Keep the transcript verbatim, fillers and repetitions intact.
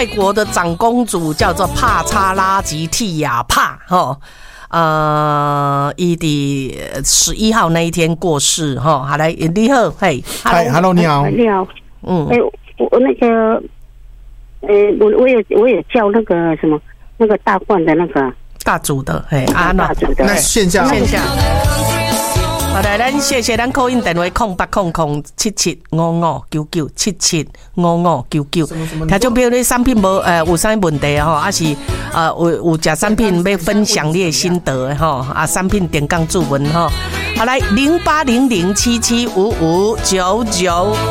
泰国的长公主叫做帕查拉吉蒂亚帕哈。呃，伊的十一号那一天过世哈。好，来你好，嘿， 嗨 ，Hello， 你好， 你好， 嗯， 哎、欸，我那个，呃、欸，我我有我有叫那个什么那个大罐的那个大组的，嘿，啊， 大组的， 那线下线下。好来，咱谢谢咱 call in 电话空八空空七七五五九九七七五五九九。听众朋友，你产品无呃有啥问题吼，还是呃有有食产品要分享你的心得吼啊，产品点杠注文吼。好来，零八零零七七五五九九。